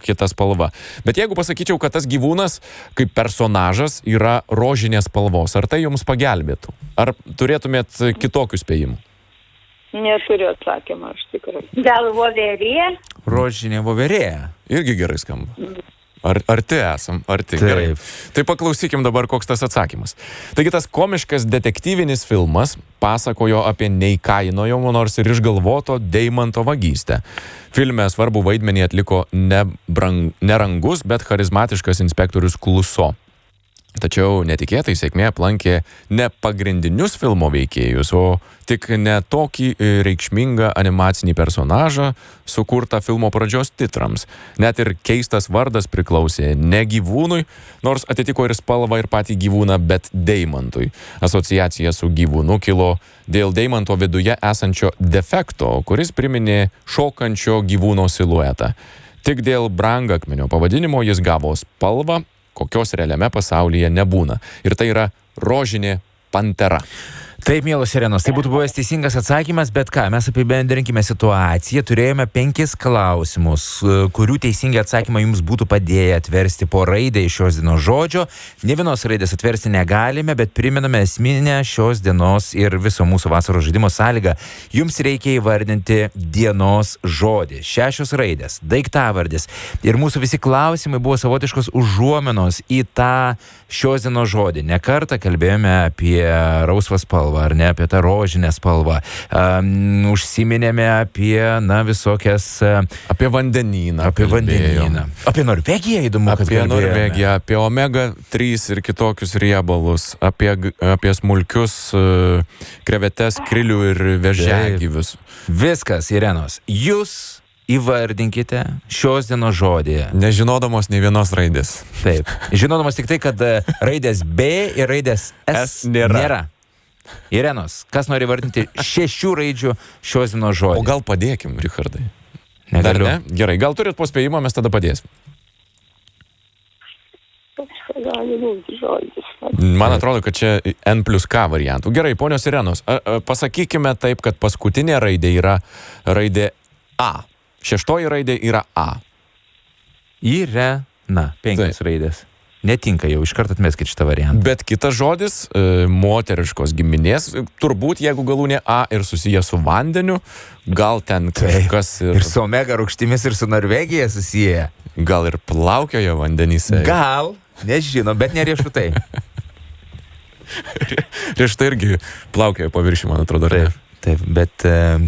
kita spalva. Bet jeigu pasakyčiau, kad tas gyvūnas kaip personažas yra rožinės spalvos, ar tai jums pagelbėtų? Ar turėtumėt kitokių spėjimų? Neturiu atsakymą, aš tikrai. Gal voverė? Rožinė voverė. Irgi gerai skamba. Arti esam, arti. Gerai. Tai paklausykim dabar, koks tas atsakymas. Taigi tas komiškas detektyvinis filmas pasakojo apie neįkainojamo, nors ir išgalvoto deimanto vagystę. Filme svarbų vaidmenį atliko nerangus, bet charizmatiškas inspektorius Kluso. Tačiau netikėtai sėkmė aplankė ne pagrindinius filmo veikėjus, o tik ne tokį reikšmingą animacinį personažą, sukurtą filmo pradžios titrams. Net ir keistas vardas priklausė ne gyvūnui, nors atitiko ir spalvą ir patį gyvūną, bet deimantui. Asociacija su gyvūnu kilo dėl deimanto viduje esančio defekto, kuris priminė šokančio gyvūno siluetą. Tik dėl brangakmenio pavadinimo jis gavo spalvą, kokios realiame pasaulyje nebūna. Ir tai yra rožinė pantera. Taip, mielos Irenos, tai būtų buvęs teisingas atsakymas, bet ką, mes apibendrinkime situaciją. Turėjome 5 klausimus, kurių teisingi atsakymai jums būtų padėję atversti po raidę iš šios dienos žodžio. Ne vienos raidės atversti negalime, bet priminame esminę šios dienos ir viso mūsų vasaros žaidimo sąlygą. Jums reikia įvardinti dienos žodį. 6 raidės, daiktavardis. Ir mūsų visi klausimai buvo savotiškos užuominos į tą šios dienos žodį. Ne kartą kalbėjome apie rausvą spalvą, ar ne, apie tą rožinę spalvą. Užsiminėme apie, visokias... Apie vandenyną. Apie vandenyną. Apie Norvegiją įdomu, kad kalbėjome. Apie Norvegiją, apie omega-3 ir kitokius riebalus, apie smulkius krevetes, krilių ir vėžiagyvius. Viskas, Irenos. Jūs įvardinkite šios dienos žodį. Nežinodamos nei vienos raidės. Taip. Žinodamos tik tai, kad raidės B ir raidės S nėra. Irenos, kas nori vardinti 6 raidžių šios dienos žodį? O gal padėkim, Richardai? Negaliu. Dar ne? Gerai, gal turit po spėjimą, mes tada padėsim. Man atrodo, kad čia N+K variantų. Gerai, ponios Irenos, pasakykime taip, kad paskutinė raidė yra raidė A. 6 raidė yra A. Irena. 5 raidės. Netinka jau, iškart atmeskit šitą variantą. Bet kitas žodis, moteriškos giminės, turbūt jeigu galūnė A ir susijęs su vandeniu, gal ten kažkas ir su omega rūgštimis ir su Norvegija susiję. Gal ir plaukioja vandenyse. Gal, nežinau, bet ne riešutai. Riešutai irgi plaukioja paviršių, man atrodo. Taip, bet...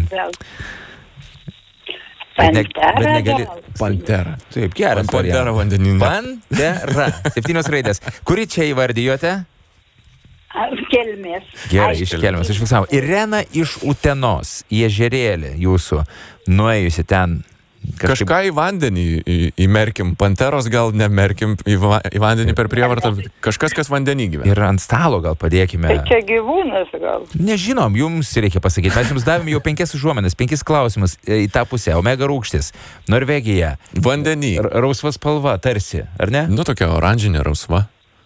Pantera. Taip, geras. Pantera vandenyne. Pantera. 7 raidės. Kuri čia įvardijote? Kelmės. Gerai, iš Kelmės. Užfiksavau. Irena iš Utenos, į ežerėlį jūsų, nuėjusi ten. Kažką į vandenį įmerkim. Panteros gal nemerkim į vandenį per prievartą. Kažkas, kas vandenį gyvena. Ir ant stalo gal padėkime. Tai čia gyvūnas gal. Nežinom, jums reikia pasakyti. Mes jums davėm jau 5 užuomenas, 5 klausimus į tą pusę. Omega rūgštis, Norvegija. Vandenį. Rausva spalva, tarsi, ar ne? Tokia oranžinė rausva.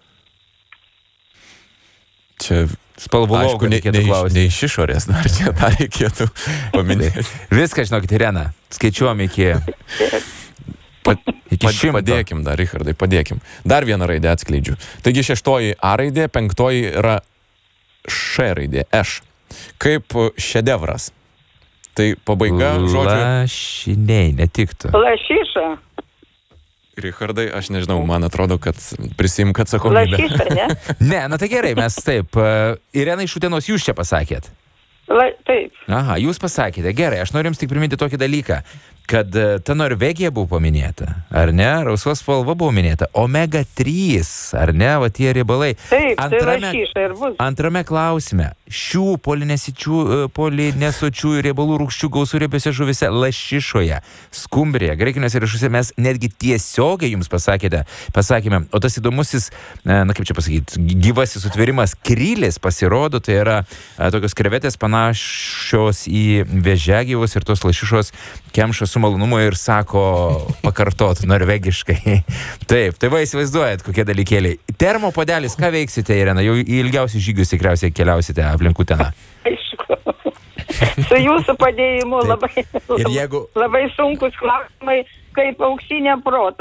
Čia... Spalvų lauko reikėtų klausti. Ne iš išorės, dar čia tą reikėtų paminėti. Viską žinokit, Irena. Skaičiuom iki 100. Padėkim dar, Richardai, padėkim. Dar vieną raidę atskleidžiu. Taigi 6 A raidė, 5 yra Š raidė, Š. Kaip šedevras. Tai pabaiga žodžio... Lašiniai, netiktų. Lašiša. Richardai, aš nežinau, man atrodo, kad prisimk atsakomybę. Lašiša, ne? Ne, tai gerai, mes taip. Irena iš Utenos, jūs čia pasakėt. Taip. Aha, jūs pasakėte. Gerai, aš noriu jums tik priminti tokį dalyką, kad ta Norvegija buvo paminėta, ar ne? Rausvos spalva buvo minėta. Omega-3, ar ne? Va tie riebalai. Taip, tai lašiša ir bus. Antrame klausime. Šių polinesočiųjų riebalų rūgščių gausų riebiose žuvise lašišoje, skumbrėje, graikiniuose riešutuose mes netgi tiesiogiai jums pasakėme. O tas įdomusis, kaip čia pasakyti, gyvasis sutvėrimas krylis pasirodo, tai yra tokios krevetės panašios į vėžiagyvus ir tos lašišos kemša su malonumu ir sako pakartot norvegiškai. Taip, tai va įsivaizduojat, kokie dalykėliai. Termopodelis, ką veiksite, Irena? Jau į ilgiausius žygius tikriausiai keliausite aplink Uteną. Aišku. Su jūsų padėjimu labai sunkus klausimai, kaip auksinė prota.